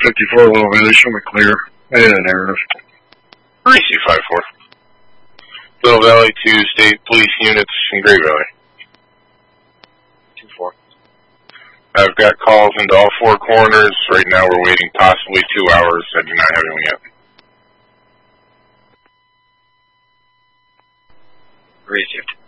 54 Little Valley, show me clear. And a narrative. 3C54. Little Valley to State Police units in Great Valley. 2-4. I've got calls into all four corners. Right now we're waiting possibly 2 hours. I do not have anyone yet. Received.